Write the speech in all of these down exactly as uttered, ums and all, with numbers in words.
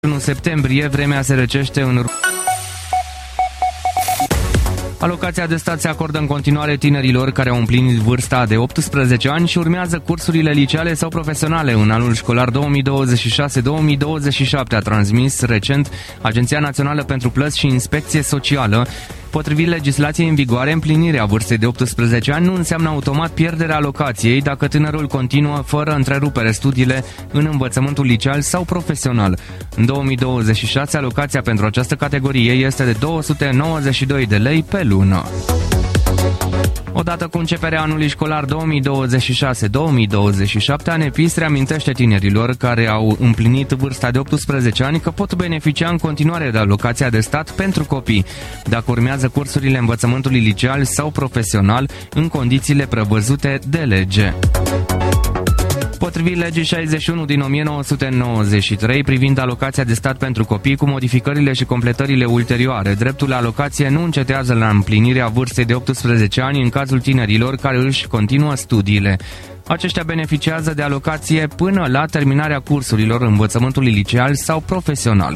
unu septembrie, vremea se răcește în... Alocația de stat se acordă în continuare tinerilor care au împlinit vârsta de optsprezece ani și urmează cursurile liceale sau profesionale în anul școlar două mii douăzeci și șase două mii douăzeci și șapte, a transmis recent Agenția Națională pentru Plăți și Inspecție Socială. Potrivit legislației în vigoare, împlinirea vârstei de optsprezece ani nu înseamnă automat pierderea alocației dacă tânărul continuă fără întrerupere studiile în învățământul liceal sau profesional. În două mii douăzeci și șase, alocația pentru această categorie este de două sute nouăzeci și doi de lei pe lună. Odată cu începerea anului școlar două mii douăzeci și șase două mii douăzeci și șapte, ANEPIS reamintește tinerilor care au împlinit vârsta de optsprezece ani că pot beneficia în continuare de alocația de stat pentru copii, dacă urmează cursurile învățământului liceal sau profesional în condițiile prevăzute de lege. Potrivit legii șaizeci și unu din o mie nouă sute nouăzeci și trei privind alocația de stat pentru copii cu modificările și completările ulterioare, dreptul la alocație nu încetează la împlinirea vârstei de optsprezece ani în cazul tinerilor care își continuă studiile. Aceștia beneficiază de alocație până la terminarea cursurilor învățământului liceal sau profesional.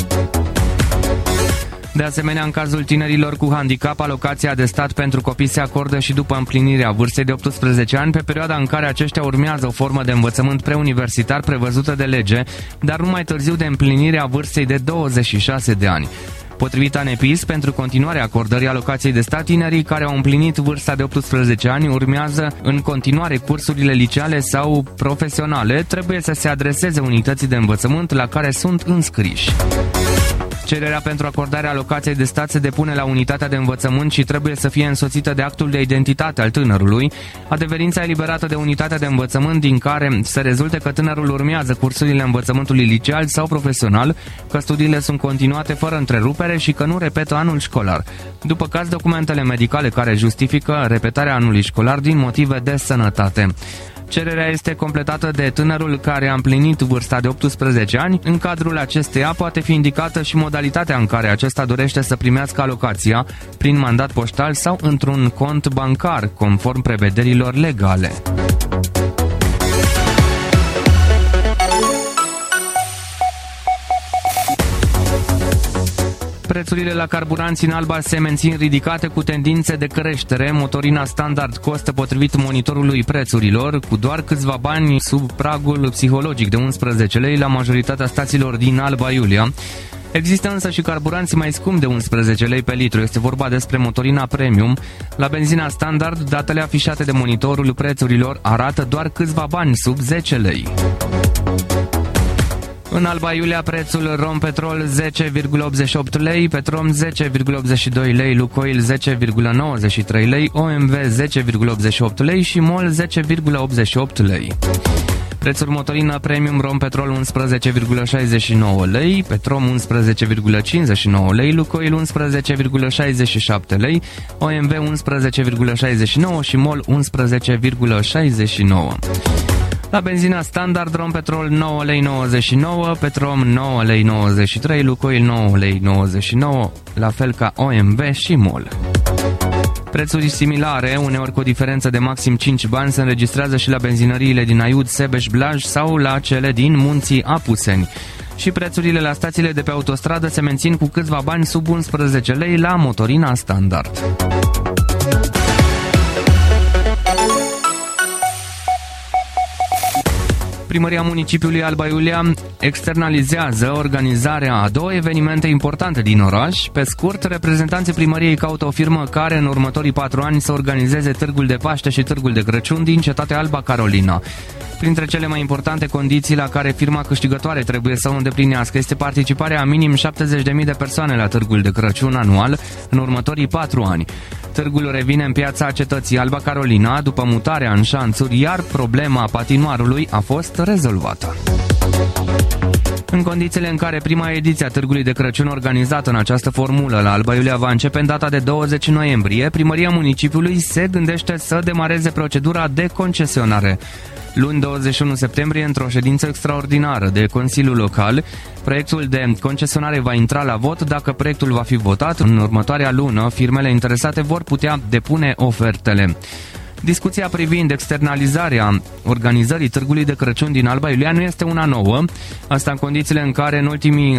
De asemenea, în cazul tinerilor cu handicap, alocația de stat pentru copii se acordă și după împlinirea vârstei de optsprezece ani, pe perioada în care aceștia urmează o formă de învățământ preuniversitar prevăzută de lege, dar nu mai târziu de împlinirea vârstei de douăzeci și șase de ani. Potrivit ANEPIS, pentru continuarea acordării alocației de stat, tinerii care au împlinit vârsta de optsprezece ani urmează în continuare cursurile liceale sau profesionale, trebuie să se adreseze unității de învățământ la care sunt înscriși. Cererea pentru acordarea alocației de stat se depune la unitatea de învățământ și trebuie să fie însoțită de actul de identitate al tânărului, adeverința eliberată de unitatea de învățământ din care să rezulte că tânărul urmează cursurile învățământului liceal sau profesional, că studiile sunt continuate fără întrerupere și că nu repetă anul școlar. După caz, documentele medicale care justifică repetarea anului școlar din motive de sănătate. Cererea este completată de tânărul care a împlinit vârsta de optsprezece ani. În cadrul acesteia poate fi indicată și modalitatea în care acesta dorește să primească alocația, prin mandat poștal sau într-un cont bancar, conform prevederilor legale. Prețurile la carburanți în Alba se mențin ridicate cu tendințe de creștere. Motorina standard costă, potrivit monitorului prețurilor, cu doar câțiva bani sub pragul psihologic de unsprezece lei la majoritatea stațiilor din Alba Iulia. Există însă și carburanți mai scumpi de unsprezece lei pe litru. Este vorba despre motorina premium. La benzina standard, datele afișate de monitorul prețurilor arată doar câțiva bani sub zece lei. În Alba Iulia, prețul Rompetrol zece virgulă optzeci și opt lei, Petrom zece virgulă optzeci și doi lei, Lucoil zece virgulă nouăzeci și trei lei, O M V zece virgulă optzeci și opt lei și MOL zece virgulă optzeci și opt lei. Prețul motorină premium Rompetrol unsprezece virgulă șaizeci și nouă lei, Petrom unsprezece virgulă cincizeci și nouă lei, Lucoil unsprezece virgulă șaizeci și șapte lei, O M V unsprezece virgulă șaizeci și nouă și MOL unsprezece virgulă șaizeci și nouă. La benzina standard, Rompetrol nouă lei nouăzeci și nouă, Petrom nouă lei nouăzeci și trei, Lucoil nouă lei nouăzeci și nouă, la fel ca O M V și MOL. Prețuri similare, uneori cu o diferență de maxim cinci bani, se înregistrează și la benzinăriile din Aiud, Sebeș, Blaj sau la cele din Munții Apuseni. Și prețurile la stațiile de pe autostradă se mențin cu câțiva bani sub unsprezece lei la motorina standard. Primăria municipiului Alba Iulia externalizează organizarea a două evenimente importante din oraș. Pe scurt, reprezentanții primăriei caută o firmă care în următorii patru ani să organizeze Târgul de Paște și Târgul de Crăciun din cetatea Alba Carolina. Printre cele mai importante condiții la care firma câștigătoare trebuie să o îndeplinească este participarea a minim șaptezeci de mii de persoane la Târgul de Crăciun anual în următorii patru ani. Târgul revine în piața cetății Alba Carolina după mutarea în șanțuri, iar problema patinoarului a fost rezolvată. În condițiile în care prima ediție a Târgului de Crăciun organizată în această formulă la Alba Iulia va începe în data de douăzeci noiembrie, primăria municipiului se gândește să demareze procedura de concesionare. Luni douăzeci și unu septembrie, într-o ședință extraordinară de Consiliul Local, proiectul de concesionare va intra la vot. Dacă proiectul va fi votat, în următoarea lună, firmele interesate vor putea depune ofertele. Discuția privind externalizarea organizării Târgului de Crăciun din Alba Iulia nu este una nouă, asta în condițiile în care în ultimii